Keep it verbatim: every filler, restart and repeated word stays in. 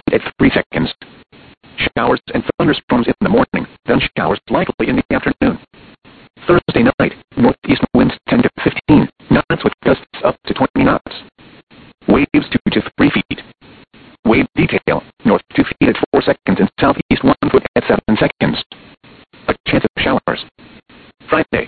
at three seconds. Showers and thunderstorms in the morning, then showers likely in the afternoon. Thursday night, northeast winds ten to fifteen knots with gusts up to twenty knots. Waves two to three feet. Wave detail, north two feet at four seconds and southeast one foot at seven seconds. A chance of showers. Friday.